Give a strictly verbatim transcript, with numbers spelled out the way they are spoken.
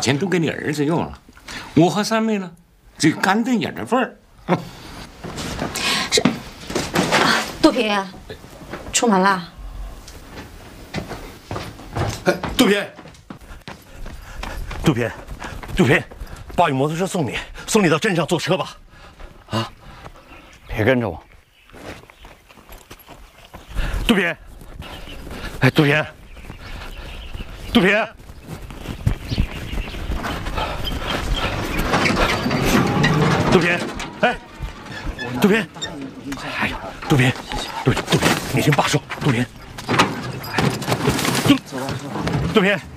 钱都给你儿子用了，我和三妹呢，这干瞪眼的份儿。 是啊，杜平，出门了。 哎，杜平，杜平，杜平，爸用摩托车送你，送你到镇上坐车吧。啊， 别跟着我。 杜平，哎，杜平，杜平。 杜平，哎，杜平，哎呀，杜平，杜杜平，你听爸说，杜平，杜杜平。